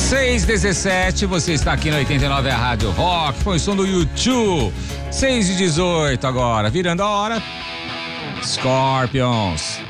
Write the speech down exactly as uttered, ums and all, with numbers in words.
seis e dezessete, você está aqui no oitenta e nove, a Rádio Rock, foi o som do YouTube. seis e dezoito agora, virando a hora. Scorpions.